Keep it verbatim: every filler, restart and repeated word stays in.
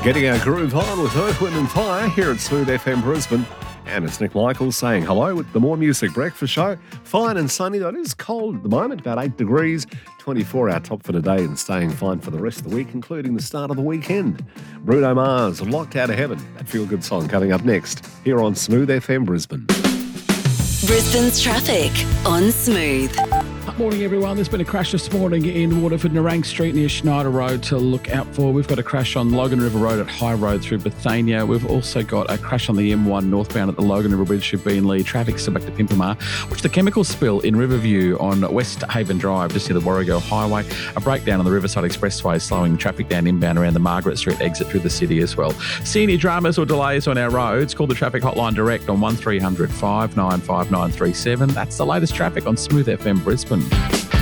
Getting our groove on with Earth, Wind and Fire here at Smooth F M Brisbane. And it's Nick Michaels saying hello with the More Music Breakfast Show. Fine and sunny, though it is cold at the moment, about eight degrees. twenty-four our top for today and staying fine for the rest of the week, including the start of the weekend. Bruno Mars, Locked Out of Heaven. That feel-good song coming up next here on Smooth F M Brisbane. Brisbane's traffic on Smooth. Morning, everyone. There's been a crash this morning in Waterford, Narang Street near Schneider Road to look out for. We've got a crash on Logan River Road at High Road through Bethania. We've also got a crash on the M one northbound at the Logan River Bridge through Beenleigh. Traffic still back to Pimpamar. Watch the chemical spill in Riverview on West Haven Drive, just near the Warrego Highway. A breakdown on the Riverside Expressway, slowing traffic down inbound around the Margaret Street exit through the city as well. See any dramas or delays on our roads? Call the traffic hotline direct on one three hundred, five nine five nine three seven. That's the latest traffic on Smooth F M Brisbane.